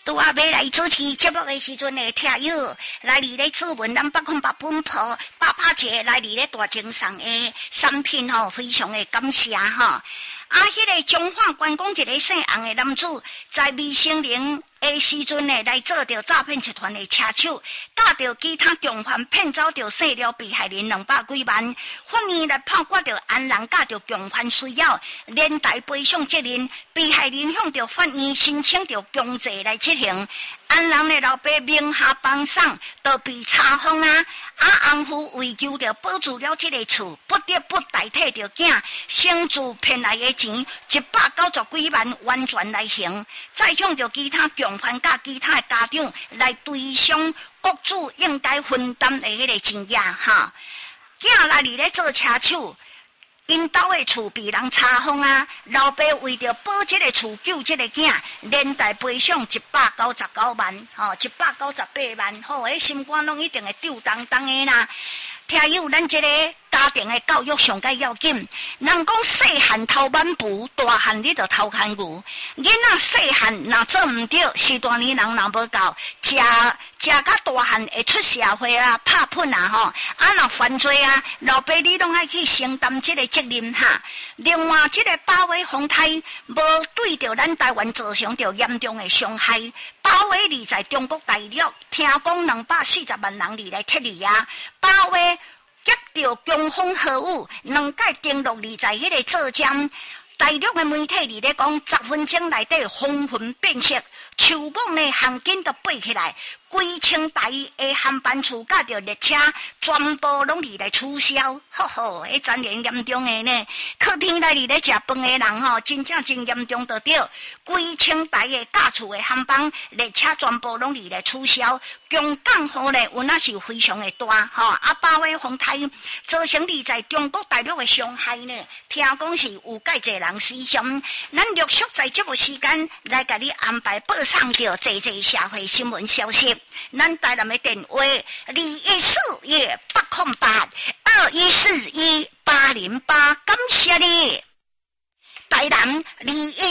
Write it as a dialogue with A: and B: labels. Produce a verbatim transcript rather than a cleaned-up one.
A: 拄啊要来主持节目的时阵的听友，来伫咧指问咱北控北本铺八八节来伫咧大精送的产品吼，非常的感谢吼。啊，迄个中华关公一个姓洪的男子，在未成年的时阵呢，来做着诈骗集团的车手，驾着其他共犯骗走着细了被害人两百几万，法院来判决着安人驾着共犯需要连带赔偿责任，被害人向着法院申请着强制来执行。安人的老爸名下帮送都被查封啊！啊，翁夫为求着保住了这个厝，不得不代替着囝，先自骗来的钱一百九十几万完全来还，再向着其他共犯甲其他的家长来追偿国主应该分担的迄个钱呀！哈，囝来伫咧做车手。因兜的厝被人查封啊！老爸为着保这个厝、救这个囝，连带赔偿一百九十九万，吼、哦，一百九十八万，吼、哦，迄心肝拢一定会丢当当的啦。听有咱这个家庭的教育上该要紧。人讲细汉偷满布，大汉你就偷牵牛。囡仔细汉若做唔对，是大年人若无够，食食甲大汉会出社会啊，拍喷啊吼，啊若犯罪啊，老爸你拢爱去承担这个责任哈。另外，这个包围风台无对着咱台湾造成着严重的伤害。包围你在中国大陆，听讲两百四十万人嚟来撤离啊，包围。接到强风豪雨，两届登陆你在迄个浙江，大陆的媒体里咧讲，十分钟内底风云变色，树木呢航景都飞起来，规清台的航班处甲着列车全部拢嚟来取消，吼吼，迄真连严重的呢。客厅内里咧食饭的人吼，真正真严重得着，规清台的驾厝的航班列车全部拢嚟来取消。强降雨呢，有那是非常的大，吼、哦、啊！包围风台造成你在中国大陆的伤害呢，听讲是有介侪人死伤。咱陆续在这个时间来给你安排报上着这这社会新闻消息。咱台南的电话二一四一八空八二一四一八零八，感谢你。台南二一